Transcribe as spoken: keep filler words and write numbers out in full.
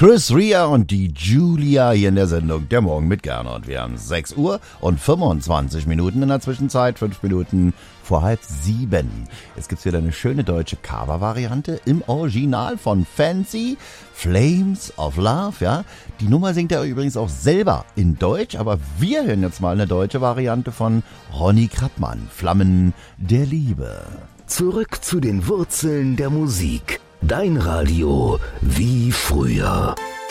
Chris Rea und die Julia hier in der Sendung Der Morgen mit Gernot. Wir haben sechs Uhr und fünfundzwanzig Minuten in der Zwischenzeit, fünf Minuten vor halb sieben. Jetzt gibt's wieder eine schöne deutsche Cover-Variante im Original von Fancy, Flames of Love, ja. Die Nummer singt er übrigens auch selber in Deutsch, aber wir hören jetzt mal eine deutsche Variante von Ronny Krappmann, Flammen der Liebe. Zurück zu den Wurzeln der Musik. Dein Radio wie früher.